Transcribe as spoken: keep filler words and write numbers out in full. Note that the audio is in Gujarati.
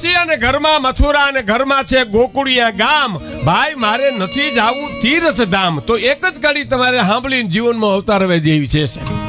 કાશી અને ઘરમાં મથુરા અને ઘરમાં છે ગોકુળિયા ગામ. ભાઈ મારે નથી જાવું તીર્થ ધામ. તો એક જ કડી તમારે સાંભળીને જીવનમાં અવતારવે જેવી છે.